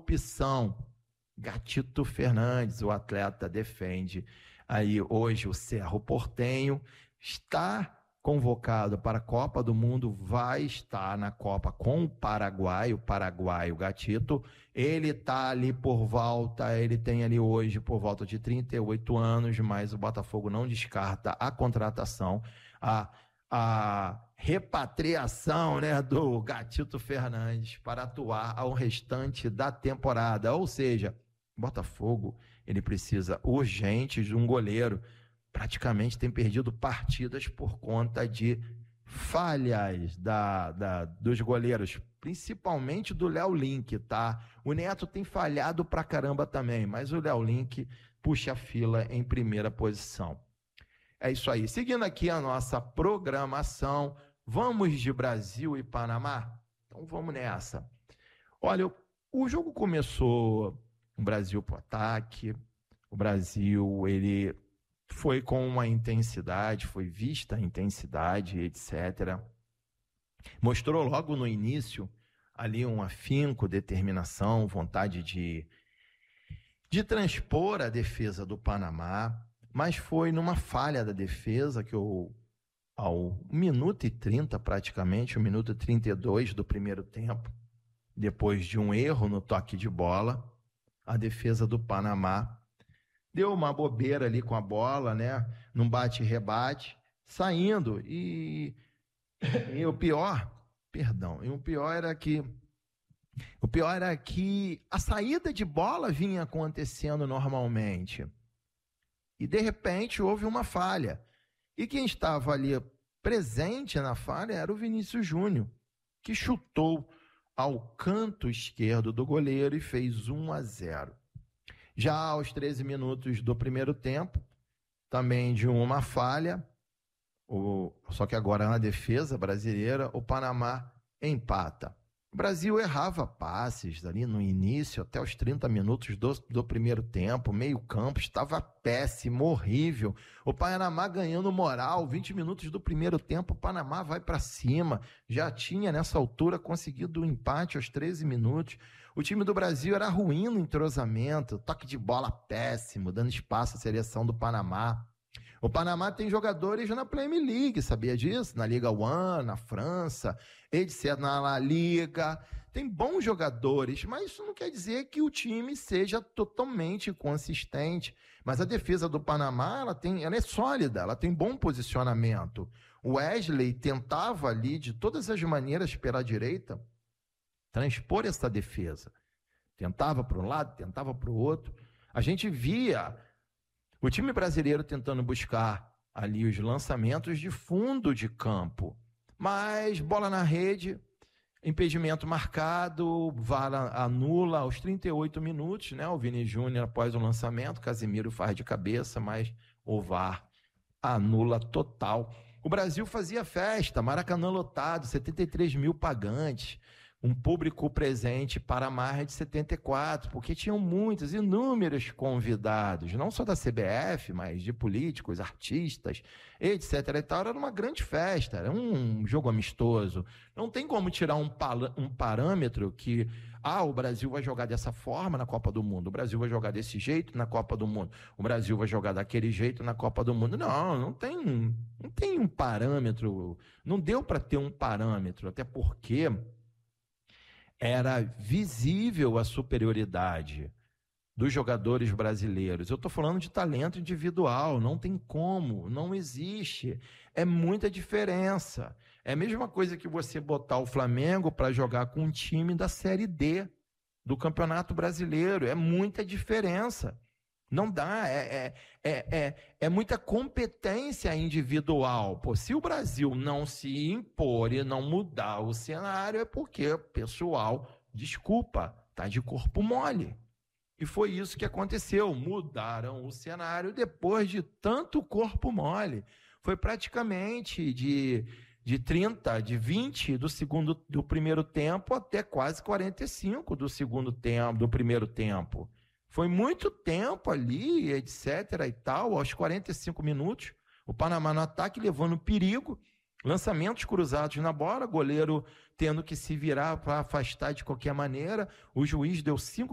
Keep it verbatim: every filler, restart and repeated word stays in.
opção. Gatito Fernandes, o atleta, defende aí hoje o Cerro Porteño, está convocado para a Copa do Mundo, vai estar na Copa com o Paraguai, o Paraguai, o Gatito, ele está ali por volta, ele tem ali hoje por volta de trinta e oito anos, mas o Botafogo não descarta a contratação, a, a repatriação, né, do Gatito Fernandes para atuar ao restante da temporada, ou seja, o Botafogo ele precisa urgente de um goleiro, praticamente tem perdido partidas por conta de falhas da, da, dos goleiros, principalmente do Léo Link, tá? O Neto tem falhado pra caramba também, mas o Léo Link puxa a fila em primeira posição. É isso aí. Seguindo aqui a nossa programação, vamos de Brasil e Panamá? Então vamos nessa. Olha, o jogo começou o Brasil pro ataque, o Brasil, ele foi com uma intensidade, foi vista a intensidade, etcétera. Mostrou logo no início ali um afinco, determinação, vontade de, de transpor a defesa do Panamá, mas foi numa falha da defesa que o, ao minuto e trinta praticamente, o minuto e trinta e dois do primeiro tempo, depois de um erro no toque de bola, a defesa do Panamá deu uma bobeira ali com a bola, né? Num bate-rebate, saindo. E, e o pior, perdão, e o pior era que o pior era que a saída de bola vinha acontecendo normalmente. E de repente houve uma falha. E quem estava ali presente na falha era o Vinícius Júnior, que chutou ao canto esquerdo do goleiro e fez um a zero. Já aos treze minutos do primeiro tempo, também de uma falha, o, só que agora na defesa brasileira, o Panamá empata. O Brasil errava passes ali no início, até os trinta minutos do, do primeiro tempo, meio campo, estava péssimo, horrível. O Panamá ganhando moral, vinte minutos do primeiro tempo, o Panamá vai para cima, já tinha nessa altura conseguido o um empate aos treze minutos. O time do Brasil era ruim no entrosamento, toque de bola péssimo, dando espaço à seleção do Panamá. O Panamá tem jogadores na Premier League, sabia disso? Na Liga um, na França, etcétera. Na La Liga. Tem bons jogadores, mas isso não quer dizer que o time seja totalmente consistente. Mas a defesa do Panamá, ela, tem, ela é sólida, ela tem bom posicionamento. O Wesley tentava ali, de todas as maneiras, pela direita, transpor essa defesa. Tentava para um lado, tentava para o outro. A gente via o time brasileiro tentando buscar ali os lançamentos de fundo de campo. Mas bola na rede, impedimento marcado, V A R anula aos trinta e oito minutos, né? O Vini Júnior após o lançamento, Casemiro faz de cabeça, mas o V A R anula total. O Brasil fazia festa, Maracanã lotado, setenta e três mil pagantes. Um público presente para mais de setenta e quatro, porque tinham muitos, inúmeros convidados, não só da C B F, mas de políticos, artistas, etcétera. E tal. Era uma grande festa, era um jogo amistoso. Não tem como tirar um, um parâmetro que, ah, o Brasil vai jogar dessa forma na Copa do Mundo, o Brasil vai jogar desse jeito na Copa do Mundo, o Brasil vai jogar daquele jeito na Copa do Mundo. Não, não tem, não tem um parâmetro, não deu para ter um parâmetro, até porque era visível a superioridade dos jogadores brasileiros. Eu estou falando de talento individual, não tem como, não existe. É muita diferença. É a mesma coisa que você botar o Flamengo para jogar com um time da Série D do Campeonato Brasileiro. É muita diferença. Não dá, é, é, é, é, é muita competência individual. Pô, se o Brasil não se impor e não mudar o cenário, é porque o pessoal, desculpa, tá de corpo mole. E foi isso que aconteceu. Mudaram o cenário depois de tanto corpo mole. Foi praticamente de, de trinta, de vinte do, segundo, do primeiro tempo até quase quarenta e cinco do segundo tempo, do primeiro tempo. Foi muito tempo ali, etcétera e tal, aos quarenta e cinco minutos, o Panamá no ataque levando perigo, lançamentos cruzados na bola, goleiro tendo que se virar para afastar de qualquer maneira, o juiz deu cinco